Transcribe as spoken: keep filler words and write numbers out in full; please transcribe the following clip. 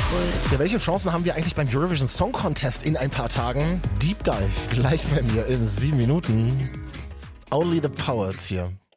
Ja, welche Chancen haben wir eigentlich beim Eurovision Song Contest in ein paar Tagen? Deep Dive gleich bei mir in sieben Minuten. Only the Poets hier.